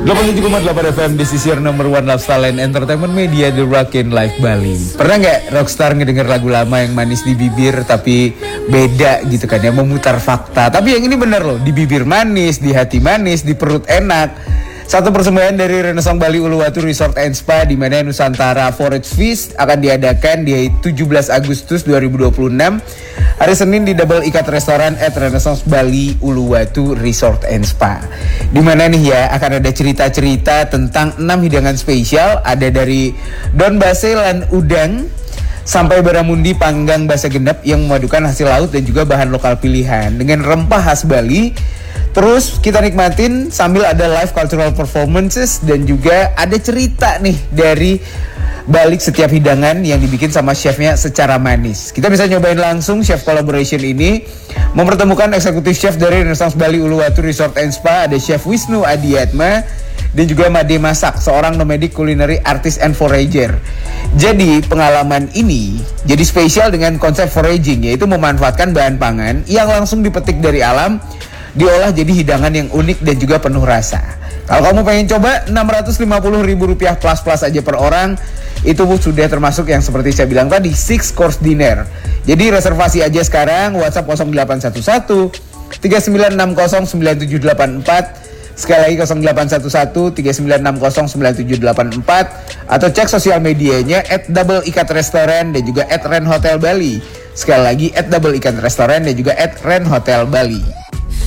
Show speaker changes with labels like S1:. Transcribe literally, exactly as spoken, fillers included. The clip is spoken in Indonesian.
S1: delapan puluh tujuh koma delapan F M, this is your number one lifestyle and entertainment media, The Rockin' Life Bali. Pernah nggak rockstar ngedenger lagu lama yang manis di bibir tapi beda gitu kan ya, memutar fakta. Tapi yang ini bener loh, di bibir manis, di hati manis, di perut enak. Satu persembahan dari Renaissance Bali Uluwatu Resort and Spa, di mana Nusantara Forage Feast akan diadakan di tujuh belas Agustus dua ribu dua puluh enam hari Senin di Double Ikat Restoran at Renaissance Bali Uluwatu Resort and Spa. Di mana nih ya akan ada cerita-cerita tentang enam hidangan spesial, ada dari Don Base lan udang sampai baramundi panggang basa genep yang memadukan hasil laut dan juga bahan lokal pilihan dengan rempah khas Bali. Terus kita nikmatin sambil ada live cultural performances dan juga ada cerita nih dari balik setiap hidangan yang dibikin sama chefnya secara manis. Kita bisa nyobain langsung chef collaboration ini, mempertemukan eksekutif chef dari Renaissance Bali Uluwatu Resort and Spa, ada Chef Wisnu Adiatma dan juga Made Masak, seorang nomadic culinary artist and forager. Jadi pengalaman ini jadi spesial dengan konsep foraging, yaitu memanfaatkan bahan pangan yang langsung dipetik dari alam, diolah jadi hidangan yang unik dan juga penuh rasa. Kalau kamu pengen coba, enam ratus lima puluh ribu rupiah plus plus aja per orang. Itu sudah termasuk yang seperti saya bilang tadi, six course dinner. Jadi reservasi aja sekarang, WhatsApp nol delapan satu satu tiga sembilan enam nol sembilan tujuh delapan empat. Sekali lagi nol delapan satu satu tiga sembilan enam nol sembilan tujuh delapan empat. Atau cek sosial medianya at Double Ikat Restoran dan juga at Ren Hotel Bali. Sekali lagi at Double Ikat Restoran dan juga at Ren Hotel Bali.